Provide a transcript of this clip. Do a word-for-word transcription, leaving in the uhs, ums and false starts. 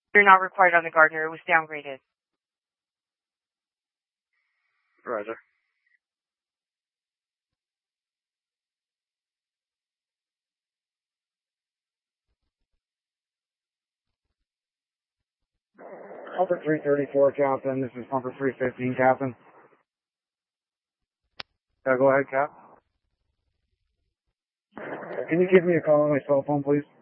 You're not required on the Gardner. It was downgraded. Roger. Pumper three thirty-four, Captain. This is Pumper three fifteen, Captain. Yeah, go ahead, Cap. Can you give me a call on my cell phone, please?